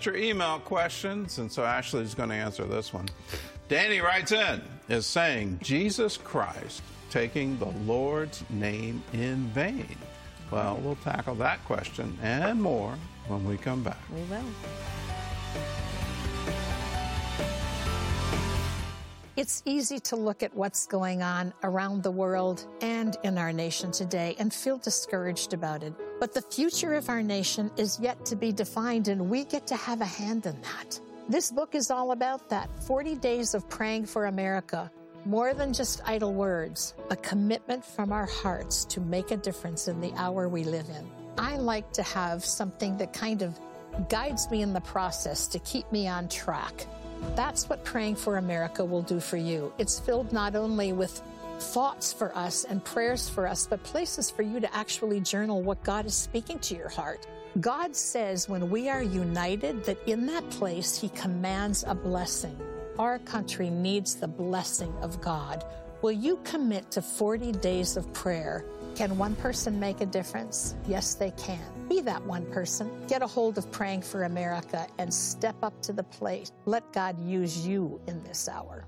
got your email questions, and so Ashley's going to answer this one. Danny writes in, is saying Jesus Christ taking the Lord's name in vain? Well, we'll tackle that question and more when we come back. We will. It's easy to look at what's going on around the world and in our nation today and feel discouraged about it. But the future of our nation is yet to be defined, and we get to have a hand in that. This book is all about that. 40 Days of Praying for America. More than just idle words, a commitment from our hearts to make a difference in the hour we live in. I like to have something that kind of guides me in the process to keep me on track. That's what Praying for America will do for you. It's filled not only with thoughts for us and prayers for us, but places for you to actually journal what God is speaking to your heart. God says when we are united that in that place He commands a blessing. Our country needs the blessing of God. Will you commit to 40 days of prayer? Can one person make a difference? Yes, they can. Be that one person. Get a hold of Praying for America and step up to the plate. Let God use you in this hour.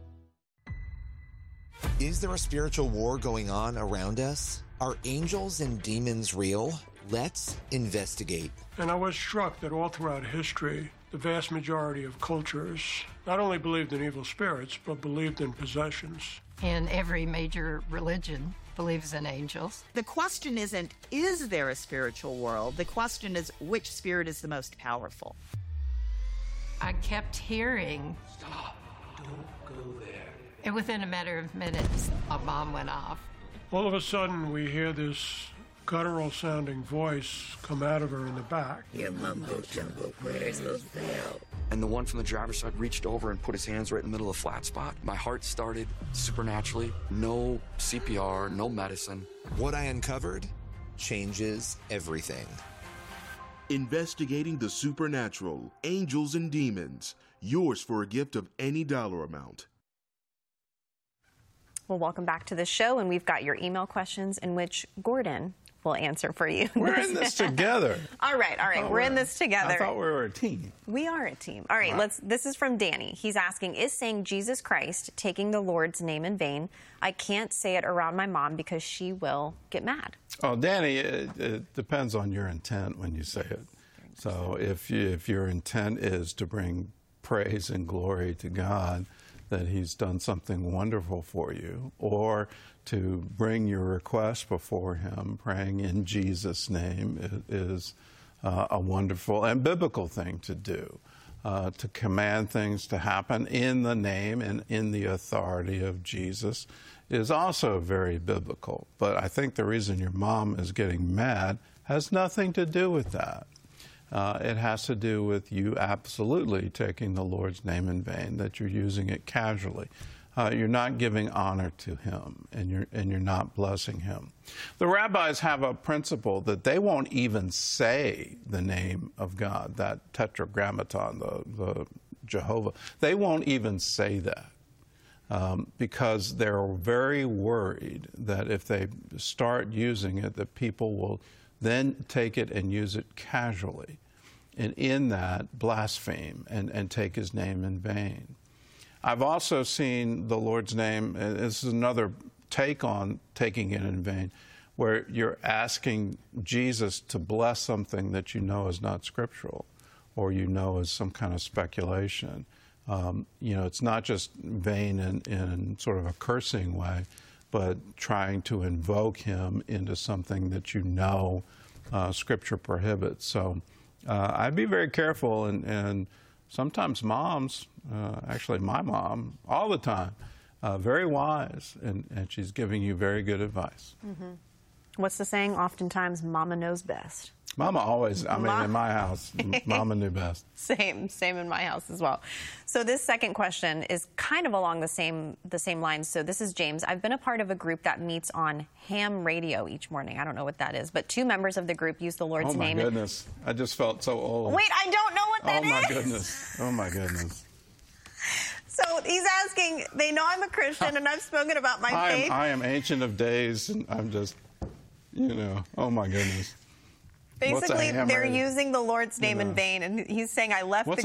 Is there a spiritual war going on around us? Are angels and demons real? Let's investigate. And I was struck that all throughout history, the vast majority of cultures not only believed in evil spirits, but believed in possessions. And every major religion believes in angels. The question isn't, is there a spiritual world? The question is, which spirit is the most powerful? I kept hearing, "Stop, don't go there." and within a matter of minutes, a bomb went off. All of a sudden, we hear this guttural-sounding voice come out of her in the back. Your mumbo-jumbo prayers will fail. And the one from the driver's side reached over and put his hands right in the middle of the flat spot. My heart started supernaturally. No CPR, no medicine. What I uncovered changes everything. Investigating the supernatural, angels and demons. Yours for a gift of any dollar amount. Well, welcome back to the show, and we've got your email questions in which Gordon will answer for you. We're in this together. All right. We're in this together. I thought we were a team. We are a team. All right, this is from Danny. He's asking, is saying Jesus Christ taking the Lord's name in vain? I can't say it around my mom because she will get mad. Oh, Danny, it depends on your intent when you say it. So if your intent is to bring praise and glory to God, that He's done something wonderful for you, or to bring your request before Him, praying in Jesus' name is a wonderful and biblical thing to do. To command things to happen in the name and in the authority of Jesus is also very biblical. But I think the reason your mom is getting mad has nothing to do with that. It has to do with you absolutely taking the Lord's name in vain, that you're using it casually. You're not giving honor to Him, and you're not blessing Him. The rabbis have a principle that they won't even say the name of God, that tetragrammaton, the Jehovah. They won't even say that because they're very worried that if they start using it, that people will then take it and use it casually, and in that blaspheme and take His name in vain. I've also seen the Lord's name, and this is another take on taking it in vain, where you're asking Jesus to bless something that you know is not scriptural, or you know is some kind of speculation. It's not just vain in sort of a cursing way, but trying to invoke Him into something that you know Scripture prohibits. So I'd be very careful, and sometimes moms, actually my mom, all the time, very wise, and she's giving you very good advice. Mm-hmm. What's the saying? Oftentimes, Mama knows best. Mama always, in my house, Mama knew best. Same in my house as well. So this second question is kind of along the same lines. So this is James. I've been a part of a group that meets on ham radio each morning. I don't know what that is, but 2 members of the group use the Lord's name. Oh, my goodness. I just felt so old. Wait, I don't know what that is. Oh, my goodness. Oh, my goodness. So he's asking, they know I'm a Christian and I've spoken about my faith. I am Ancient of Days, and I'm just, oh, my goodness. Basically, they're using the Lord's name in vain, and he's saying, I left the